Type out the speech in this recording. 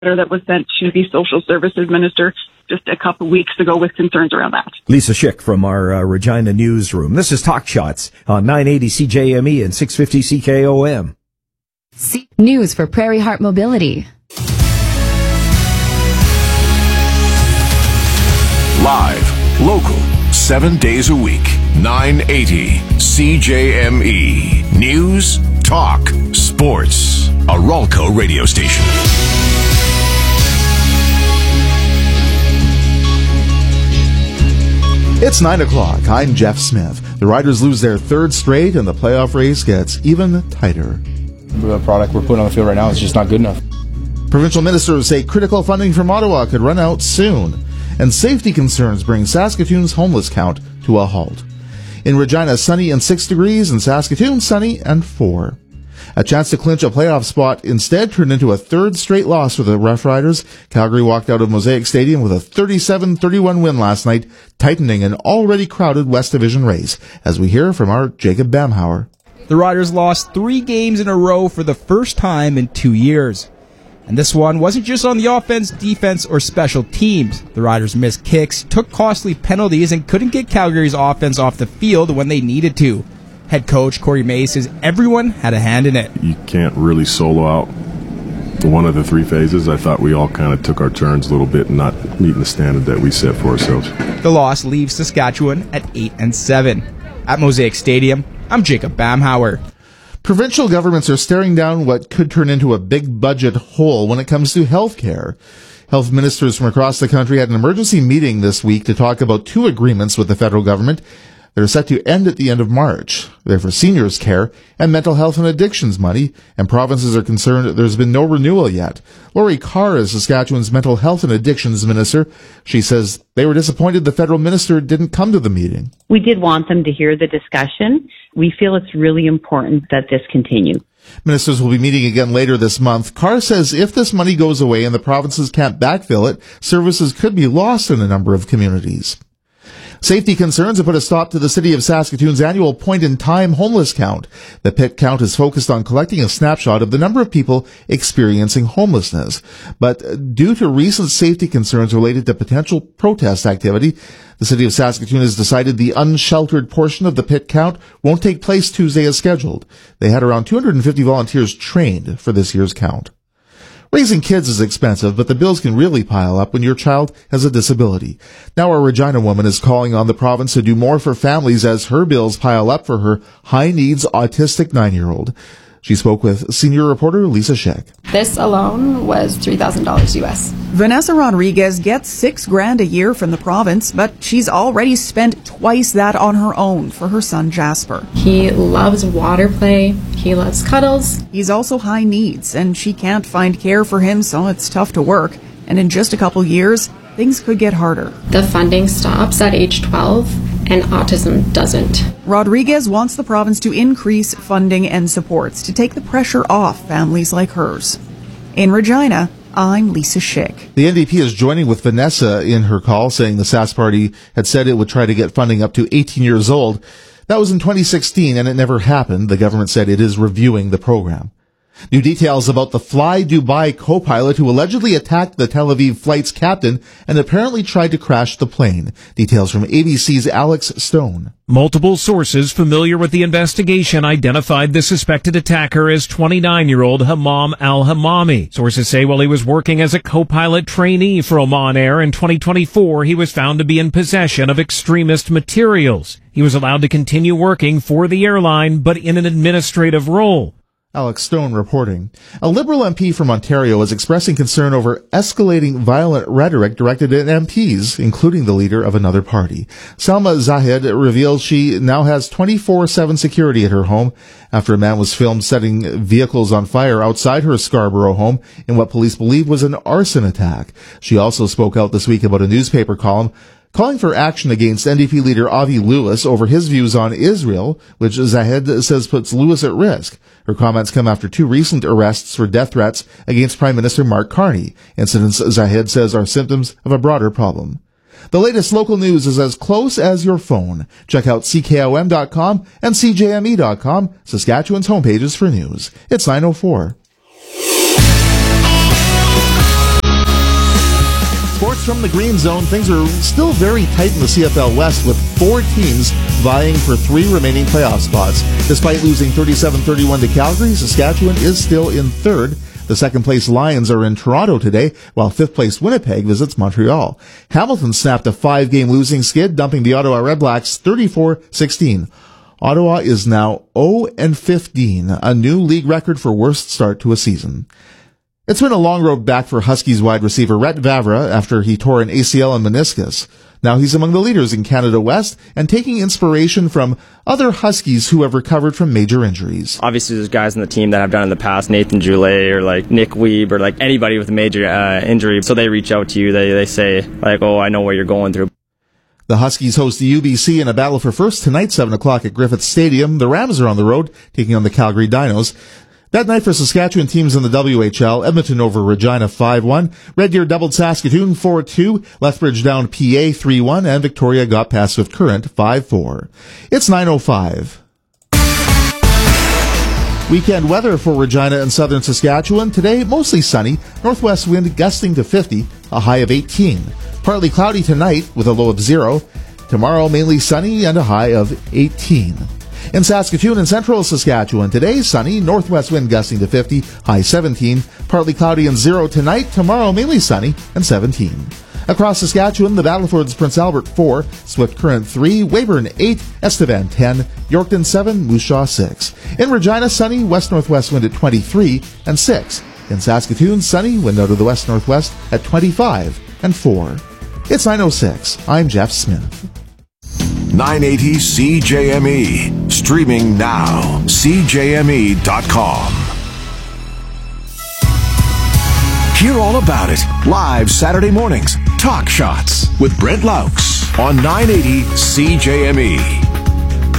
that was sent to the social services minister just a couple weeks ago with concerns around that. Lisa Schick from our Regina newsroom. This is Talk Shots on 980 CJME and 650 CKOM. News for Prairie Heart Mobility. Live, local, 7 days a week, 980 CJME. News, talk, sports. A Ralco radio station. It's 9 o'clock. I'm Jeff Smith. The Riders lose their third straight, and the playoff race gets even tighter. The product we're putting on the field right now is just not good enough. Provincial ministers say critical funding from Ottawa could run out soon, and safety concerns bring Saskatoon's homeless count to a halt. In Regina, sunny and 6 degrees. In Saskatoon, sunny and 4. A chance to clinch a playoff spot instead turned into a third straight loss for the Rough Riders. Calgary walked out of Mosaic Stadium with a 37-31 win last night, tightening an already crowded West Division race, as we hear from our Jacob Bamhauer. The Riders lost 3 games in a row for the first time in 2 years. And this one wasn't just on the offense, defense, or special teams. The Riders missed kicks, took costly penalties, and couldn't get Calgary's offense off the field when they needed to. Head coach Corey May says everyone had a hand in it. You can't really solo out one of the 3 phases. I thought we all kind of took our turns a little bit and not meeting the standard that we set for ourselves. The loss leaves Saskatchewan at 8-7. At Mosaic Stadium, I'm Jacob Bamhauer. Provincial governments are staring down what could turn into a big budget hole when it comes to health care. Health ministers from across the country had an emergency meeting this week to talk about 2 agreements with the federal government that are set to end at the end of March. They're for seniors' care and mental health and addictions money, and provinces are concerned that there's been no renewal yet. Laurie Carr is Saskatchewan's mental health and addictions minister. She says they were disappointed the federal minister didn't come to the meeting. We did want them to hear the discussion. We feel it's really important that this continue. Ministers will be meeting again later this month. Carr says if this money goes away and the provinces can't backfill it, services could be lost in a number of communities. Safety concerns have put a stop to the city of Saskatoon's annual point-in-time homeless count. The PIT count is focused on collecting a snapshot of the number of people experiencing homelessness. But due to recent safety concerns related to potential protest activity, the city of Saskatoon has decided the unsheltered portion of the PIT count won't take place Tuesday as scheduled. They had around 250 volunteers trained for this year's count. Raising kids is expensive, but the bills can really pile up when your child has a disability. Now a Regina woman is calling on the province to do more for families as her bills pile up for her high-needs autistic 9-year-old. She spoke with senior reporter Lisa Schick. This alone was $3,000 US. Vanessa Rodriguez gets $6,000 a year from the province, but she's already spent twice that on her own for her son Jasper. He loves water play. He loves cuddles. He's also high needs, and she can't find care for him, so it's tough to work. And in just a couple years, things could get harder. The funding stops at age 12, and autism doesn't. Rodriguez wants the province to increase funding and supports to take the pressure off families like hers. In Regina, I'm Lisa Schick. The NDP is joining with Vanessa in her call, saying the Sask Party had said it would try to get funding up to 18 years old. That was in 2016, and it never happened. The government said it is reviewing the program. New details about the Fly Dubai co-pilot who allegedly attacked the Tel Aviv flight's captain and apparently tried to crash the plane. Details from ABC's Alex Stone. Multiple sources familiar with the investigation identified the suspected attacker as 29-year-old Hammam al-Hammami. Sources say while he was working as a co-pilot trainee for Oman Air in 2024, he was found to be in possession of extremist materials. He was allowed to continue working for the airline, but in an administrative role. Alex Stone reporting. A Liberal MP from Ontario is expressing concern over escalating violent rhetoric directed at MPs, including the leader of another party. Salma Zahid reveals she now has 24/7 security at her home after a man was filmed setting vehicles on fire outside her Scarborough home in what police believe was an arson attack. She also spoke out this week about a newspaper column calling for action against NDP leader Avi Lewis over his views on Israel, which Zahid says puts Lewis at risk. Her comments come after 2 recent arrests for death threats against Prime Minister Mark Carney, incidents Zahid says are symptoms of a broader problem. The latest local news is as close as your phone. Check out CKOM.com and CJME.com, Saskatchewan's homepages for news. It's 9:04. sports from the Green Zone. Things are still very tight in the CFL West with 4 teams vying for 3 remaining playoff spots. Despite losing 37-31 to Calgary, Saskatchewan is still in 3rd. The second-place Lions are in Toronto today, while fifth-place Winnipeg visits Montreal. Hamilton snapped a 5-game losing skid, dumping the Ottawa Redblacks 34-16. Ottawa is now 0-15, a new league record for worst start to a season. It's been a long road back for Huskies wide receiver Rhett Vavra after he tore an ACL and meniscus. Now he's among the leaders in Canada West and taking inspiration from other Huskies who have recovered from major injuries. Obviously, there's guys on the team that have done in the past, Nathan Goulet or like Nick Weeb or like anybody with a major injury. So they reach out to you. They say like, oh, I know what you're going through. The Huskies host the UBC in a battle for first tonight, 7 o'clock at Griffith Stadium. The Rams are on the road, taking on the Calgary Dinos. That night for Saskatchewan teams in the WHL, Edmonton over Regina 5-1, Red Deer doubled Saskatoon 4-2, Lethbridge down PA 3-1, and Victoria got past Swift Current 5-4. It's 9:05. Weekend weather for Regina and southern Saskatchewan. Today, mostly sunny, northwest wind gusting to 50, a high of 18. Partly cloudy tonight with a low of 0. Tomorrow, mainly sunny and a high of 18. In Saskatoon and central Saskatchewan, today sunny, northwest wind gusting to 50, high 17. Partly cloudy and 0 tonight, tomorrow mainly sunny and 17. Across Saskatchewan, the Battlefords Prince Albert 4, Swift Current 3, Weyburn 8, Estevan 10, Yorkton 7, Moose Jaw 6. In Regina, sunny, west-northwest wind at 23 and 6. In Saskatoon, sunny, wind out of the west-northwest at 25 and 4. It's 9:06. I'm Jeff Smith. 980 CJME. Streaming now. CJME.com. Hear all about it live Saturday mornings. Talk Shots with Brent Laux on 980 CJME.